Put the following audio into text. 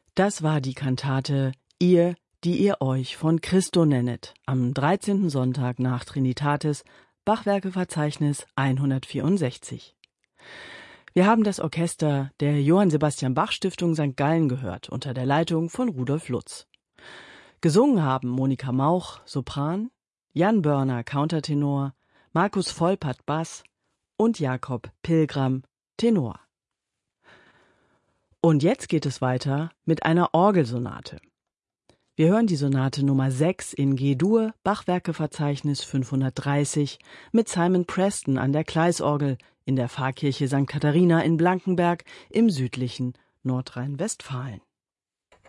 Das war die Kantate »Ihr, die ihr euch von Christo nennet« am 13. Sonntag nach Trinitatis, Bachwerkeverzeichnis 164. Wir haben das Orchester der Johann Sebastian Bach Stiftung St. Gallen gehört, unter der Leitung von Rudolf Lutz. Gesungen haben Monika Mauch, Sopran, Jan Börner, Countertenor, Markus Volpert, Bass und Jakob Pilgram, Tenor. Und jetzt geht es weiter mit einer Orgelsonate. Wir hören die Sonate Nummer 6 in G-Dur, Bachwerkeverzeichnis 530, mit Simon Preston an der Kleisorgel in der Pfarrkirche St. Katharina in Blankenberg im südlichen Nordrhein-Westfalen.